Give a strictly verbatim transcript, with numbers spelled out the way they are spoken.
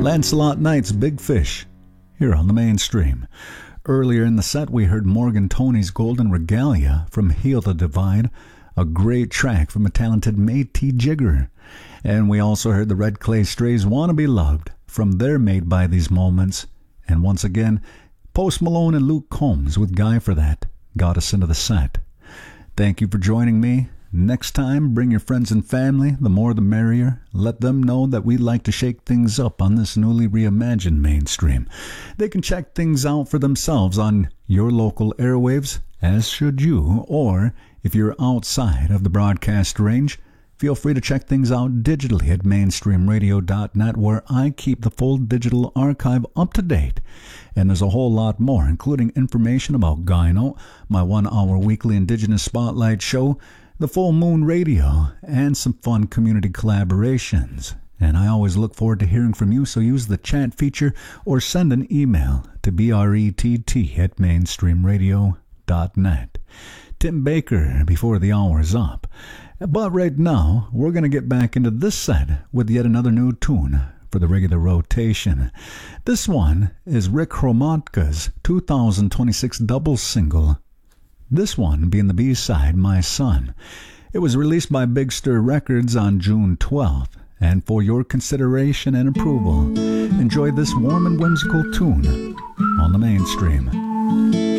Lancelot Knight's Big Fish, here on the Mainstream. Earlier in the set, we heard Morgan Tony's Golden Regalia from Heal the Divide, a great track from a talented Métis Jigger. And we also heard the Red Clay Strays Wanna Be Loved from their Made by These Moments. And once again, Post Malone and Luke Combs with Guy for That got us into the set. Thank you for joining me. Next time, bring your friends and family, the more the merrier. Let them know that we'd like to shake things up on this newly reimagined Mainstream. They can check things out for themselves on your local airwaves, as should you, or if you're outside of the broadcast range, feel free to check things out digitally at mainstream radio dot net, where I keep the full digital archive up to date. And there's a whole lot more, including information about Gyno, my one-hour weekly Indigenous Spotlight show, the Full Moon Radio, and some fun community collaborations. And I always look forward to hearing from you, so use the chat feature or send an email to brett at mainstream radio dot net. Tim Baker before the hour is up. But right now, we're going to get back into this set with yet another new tune for the regular rotation. This one is Rick Hromotka's two thousand twenty-six double single, this one being the B-side, My Son. It was released by Big Stir Records on June twelfth, and for your consideration and approval, enjoy this warm and whimsical tune on the Mainstream.